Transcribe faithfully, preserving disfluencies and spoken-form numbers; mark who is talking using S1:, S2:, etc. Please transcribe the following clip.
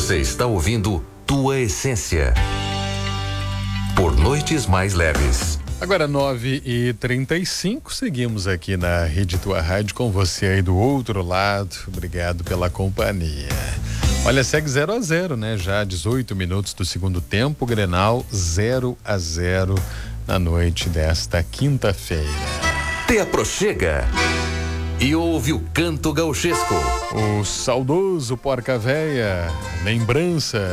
S1: Você está ouvindo Tua Essência. Por Noites Mais Leves.
S2: Agora nove e trinta e cinco, seguimos aqui na Rede Tua Rádio com você aí do outro lado. Obrigado pela companhia. Olha, segue zero a zero, né? Já dezoito minutos do segundo tempo, Grenal zero a zero na noite desta quinta-feira.
S1: Te aproxega e ouve o canto gauchesco.
S2: O saudoso Porca Véia, lembrança